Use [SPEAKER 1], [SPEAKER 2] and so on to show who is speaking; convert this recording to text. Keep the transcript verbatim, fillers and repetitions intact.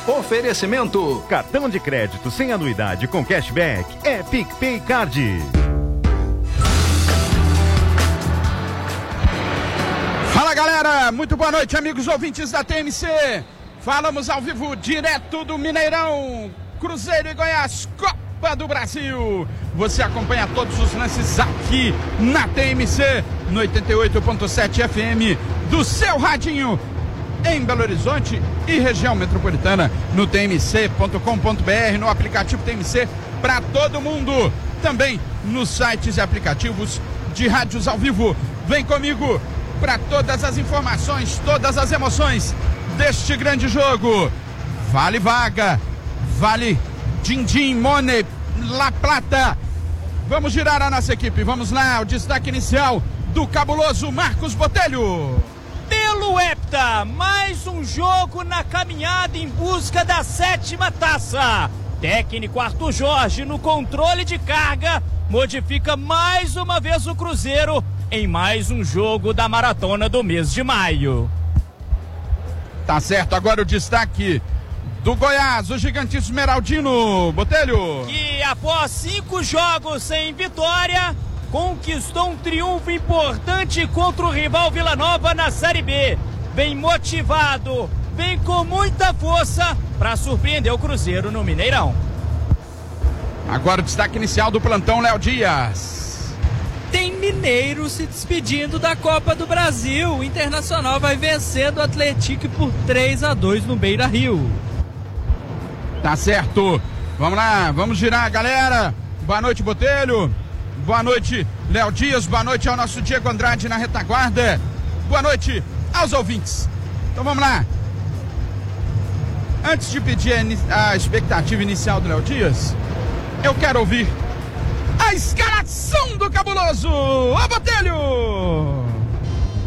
[SPEAKER 1] Oferecimento.
[SPEAKER 2] Cartão de crédito sem anuidade com cashback é PicPay Card.
[SPEAKER 3] Fala galera, muito boa noite amigos ouvintes da T M C. Falamos ao vivo direto do Mineirão, Cruzeiro e Goiás, Copa do Brasil. Você acompanha todos os lances aqui na T M C, no oitenta e oito ponto sete F M do seu radinho, em Belo Horizonte e região metropolitana, no T M C ponto com ponto B R, no aplicativo T M C para todo mundo, também nos sites e aplicativos de rádios ao vivo. Vem comigo para todas as informações, todas as emoções deste grande jogo. Vale vaga, vale din-din, money, La Plata. Vamos girar a nossa equipe, vamos lá, o destaque inicial do cabuloso Marcos Botelho.
[SPEAKER 4] Pelo Hepta, mais um jogo na caminhada em busca da sétima taça. Técnico Arthur Jorge, no controle de carga, modifica mais uma vez o Cruzeiro em mais um jogo da maratona do mês de maio.
[SPEAKER 3] Tá certo, agora o destaque do Goiás, o gigante esmeraldino, Botelho.
[SPEAKER 4] Que após cinco jogos sem vitória, conquistou um triunfo importante contra o rival Vila Nova na Série B. Bem motivado, bem com muita força para surpreender o Cruzeiro no Mineirão.
[SPEAKER 3] Agora o destaque inicial do plantão, Léo Dias.
[SPEAKER 5] Tem mineiro se despedindo da Copa do Brasil. O Internacional vai vencer do Atlético por três a dois no Beira-Rio.
[SPEAKER 3] Tá certo. Vamos lá, vamos girar, galera. Boa noite, Botelho. Boa noite, Léo Dias. Boa noite ao nosso Diego Andrade na retaguarda. Boa noite aos ouvintes. Então vamos lá. Antes de pedir a, a expectativa inicial do Léo Dias, eu quero ouvir a escalação do cabuloso. Ó, Botelho!